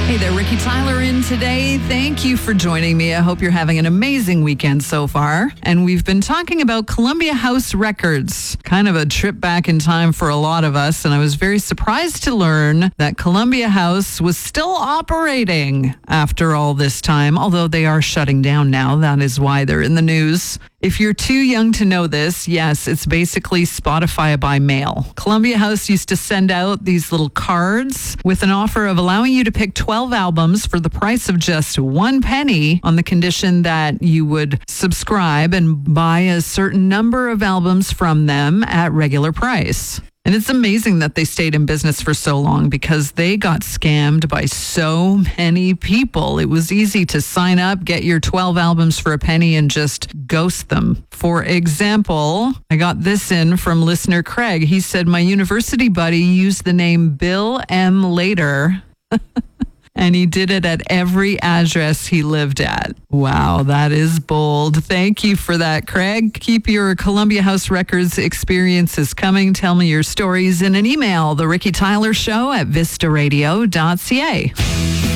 Hey there, Ricky Tyler in today. Thank you for joining me. I hope you're having an amazing weekend so far. And we've been talking about Columbia House Records, kind of a trip back in time for a lot of us. And I was very surprised to learn that Columbia House was still operating after all this time, although they are shutting down now. That is why they're in the news. If you're too young to know this, yes, it's basically Spotify by mail. Columbia House used to send out these little cards with an offer of allowing you to pick 12 albums for the price of just 1 penny on the condition that you would subscribe and buy a certain number of albums from them at regular price. And it's amazing that they stayed in business for so long because they got scammed by so many people. It was easy to sign up, get your 12 albums for a penny, and just ghost them. For example, I got this in from listener Craig. He said, my university buddy used the name Bill M. Later. And he did it at every address he lived at. Wow, that is bold. Thank you for that, Craig. Keep your Columbia House Records experiences coming. Tell me your stories in an email, The Ricky Tyler Show at vistaradio.ca.